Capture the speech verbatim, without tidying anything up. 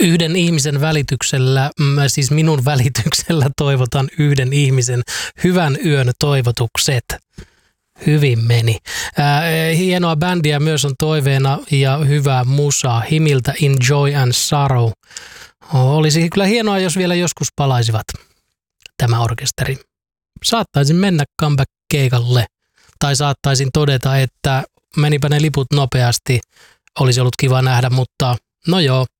Yhden ihmisen välityksellä, siis minun välityksellä toivotan yhden ihmisen hyvän yön toivotukset. Hyvin meni. Ää, hienoa bändiä myös on toiveena ja hyvää musaa Himiltä In Joy and Sorrow. Olisi kyllä hienoa, jos vielä joskus palaisivat tämä orkesteri. Saattaisin mennä comeback-keikalle tai saattaisin todeta, että menipä ne liput nopeasti. Olisi ollut kiva nähdä, mutta no joo,